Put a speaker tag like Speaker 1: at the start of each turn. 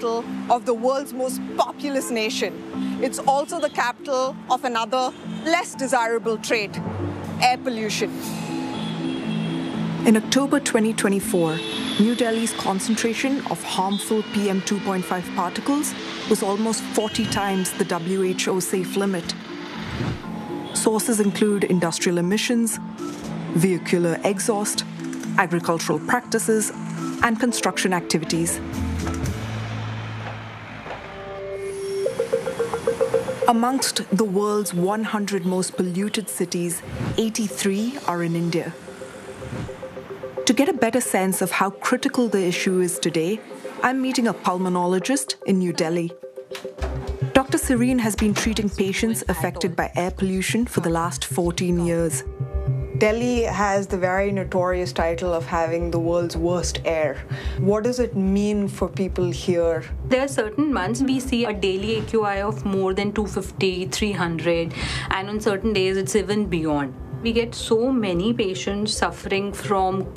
Speaker 1: capital of the world's most populous nation. It's also the capital of another, less desirable trait, air pollution.
Speaker 2: In October 2024, New Delhi's concentration of harmful PM 2.5 particles was almost 40 times the WHO safe limit. Sources include industrial emissions, vehicular exhaust, agricultural practices, and construction activities. Amongst the world's 100 most polluted cities, 83 are in India. To get a better sense of how critical the issue is today, I'm meeting a pulmonologist in New Delhi. Dr. Serene has been treating patients affected by air pollution for the last 14 years. Delhi has the very notorious title of having the world's worst air. What does it mean for people here?
Speaker 3: There are certain months we see a daily AQI of more than 250, 300, and on certain days it's even beyond. We get so many patients suffering from